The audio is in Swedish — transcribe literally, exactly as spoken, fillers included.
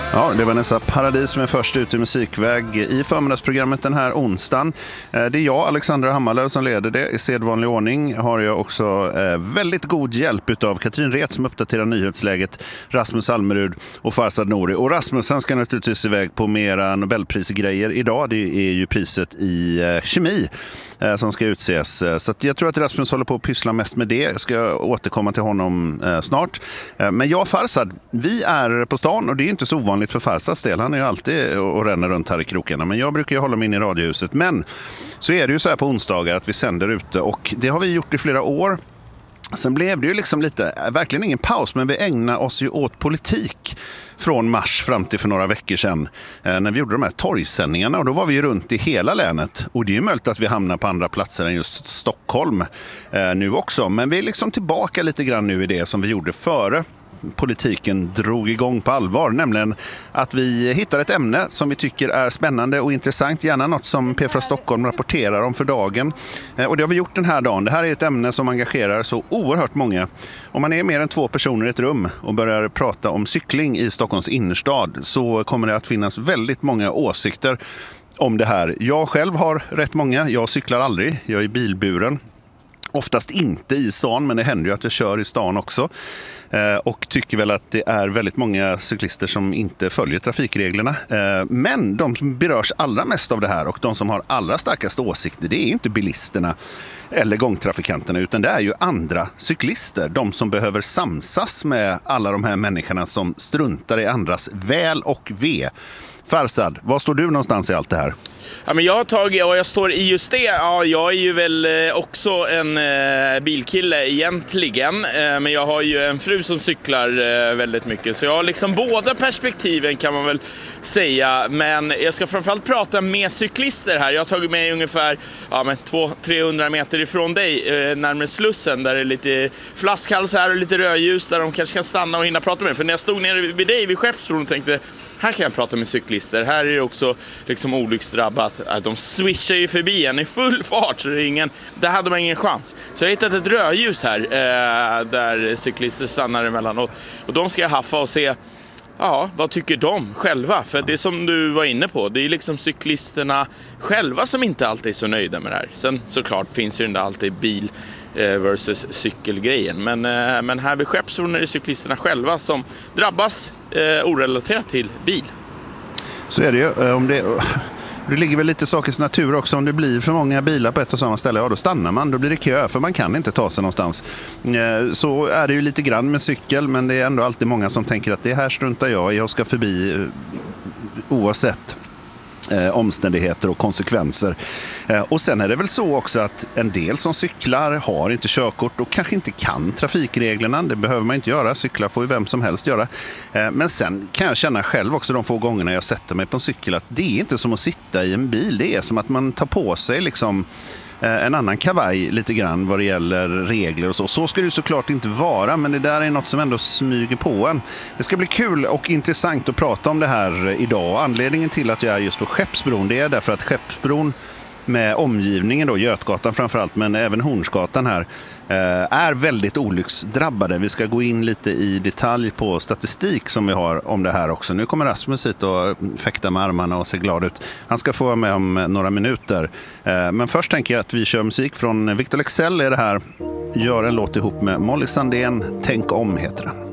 Ja, det var Nessa Paradis som är först ut i musikväg i förmiddagsprogrammet den här onsdagen. Det är jag, Alexandra Hammarlöv, som leder det. I sedvanlig ordning har jag också väldigt god hjälp av Katrin Ret som uppdaterar nyhetsläget, Rasmus Almerud och Farzad Nouri. Och Rasmus, han ska naturligtvis iväg på mera Nobelprisgrejer idag. Det är ju priset i kemi som ska utses. Så jag tror att Rasmus håller på att pyssla mest med det. Jag ska återkomma till honom snart. Men jag och Farzad, vi är på stan och det är inte så ovanligt för Farzads del. Han är ju alltid och ränner runt här i krokarna. Men jag brukar ju hålla mig in i radiohuset. Men så är det ju så här på onsdagar att vi sänder ute och det har vi gjort i flera år. Sen blev det ju liksom lite, verkligen ingen paus, men vi ägnar oss ju åt politik från mars fram till för några veckor sedan eh, när vi gjorde de här torgsändningarna, och då var vi ju runt i hela länet, och det är ju möjligt att vi hamnar på andra platser än just Stockholm eh, nu också, men vi är liksom tillbaka lite grann nu i det som vi gjorde före politiken drog igång på allvar, nämligen att vi hittar ett ämne som vi tycker är spännande och intressant, gärna något som P fyra Stockholm rapporterar om för dagen. Och det har vi gjort den här dagen. Det här är ett ämne som engagerar så oerhört många. Om man är mer än två personer i ett rum och börjar prata om cykling i Stockholms innerstad så kommer det att finnas väldigt många åsikter om det här. Jag själv har rätt många. Jag cyklar aldrig. Jag är bilburen. Oftast inte i stan, men det händer ju att jag kör i stan också. Eh, och tycker väl att det är väldigt många cyklister som inte följer trafikreglerna. Eh, men de som berörs allra mest av det här och de som har allra starkaste åsikter, det är inte bilisterna eller gångtrafikanterna, utan det är ju andra cyklister. De som behöver samsas med alla de här människorna som struntar i andras väl och ve. Farzad, var står du någonstans i allt det här? Ja, men jag har tagit, och jag står i just det, ja, jag är ju väl också en eh, bilkille egentligen, eh, men jag har ju en fru som cyklar eh, väldigt mycket, så jag har liksom båda perspektiven kan man väl säga, men jag ska framförallt prata med cyklister här. Jag har tagit med ungefär ja, två till trehundra meter ifrån dig, eh, närmare Slussen, där det är lite flaskhals här och lite rödljus där de kanske kan stanna och hinna prata med. För när jag stod nere vid dig vid Skeppsbron och tänkte, här kan jag prata med cyklister. Här är det också liksom olycksdrabbat. De swishar ju förbi en i full fart. Så det är ingen, där hade man ingen chans. Så jag har hittat ett rödljus här. Eh, där cyklister stannar emellanåt. Och de ska jag haffa och se. Ja, vad tycker de själva? För det är som du var inne på. Det är liksom cyklisterna själva som inte alltid är så nöjda med det här. Sen såklart finns ju inte alltid bil versus cykelgrejen. Men, men här vid Skeppsbron är det cyklisterna själva som drabbas eh, orelaterat till bil. Så är det ju. Om det, det ligger väl lite sakens natur också. Om det blir för många bilar på ett och samma ställe, ja, då stannar man. Då blir det kö, för man kan inte ta sig någonstans. Så är det ju lite grann med cykel, men det är ändå alltid många som tänker att det här struntar jag i. Jag ska förbi oavsett Eh, omständigheter och konsekvenser. Eh, och sen är det väl så också att en del som cyklar har inte körkort och kanske inte kan trafikreglerna. Det behöver man inte göra. Cyklar får ju vem som helst göra. Eh, men sen kan jag känna själv också de få gångerna jag sätter mig på en cykel att det är inte som att sitta i en bil. Det är som att man tar på sig liksom en annan kavaj lite grann vad det gäller regler och så. Så ska det ju såklart inte vara, men det där är något som ändå smyger på en. Det ska bli kul och intressant att prata om det här idag. Anledningen till att jag är just på Skeppsbron, det är därför att Skeppsbron med omgivningen då, Götgatan framförallt, men även Hornsgatan här, är väldigt olycksdrabbade. Vi ska gå in lite i detalj på statistik som vi har om det här också. Nu kommer Rasmus hit och fäktar med armarna och ser glad ut. Han ska få vara med om några minuter. Men först tänker jag att vi kör musik från Victor Leksell. Är det här. Gör en låt ihop med Molly Sandén. Tänk om heter den.